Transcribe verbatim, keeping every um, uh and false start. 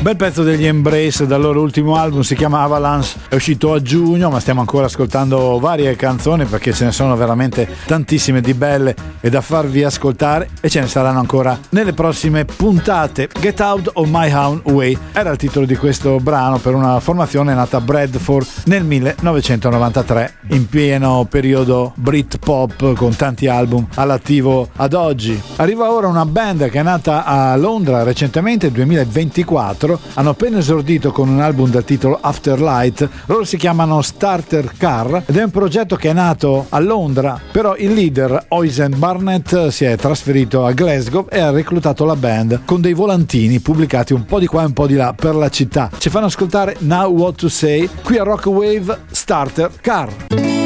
Bel pezzo degli Embrace dal loro ultimo album, si chiama Avalanche, è uscito a giugno, ma stiamo ancora ascoltando varie canzoni perché ce ne sono veramente tantissime di belle e da farvi ascoltare, e ce ne saranno ancora nelle prossime puntate. Get Out of My Own Way era il titolo di questo brano, per una formazione nata a Bradford nel millenovecentonovantatré, in pieno periodo Britpop, con tanti album all'attivo ad oggi. Arriva ora una band che è nata a Londra recentemente, duemilaventiquattro. Hanno appena esordito con un album dal titolo Afterlight. Loro si chiamano Starter Car ed è un progetto che è nato a Londra, però il leader Oisin Barnett si è trasferito a Glasgow e ha reclutato la band con dei volantini pubblicati un po' di qua e un po' di là per la città. Ci fanno ascoltare Now What to Say qui a Rock Wave, Starter Car.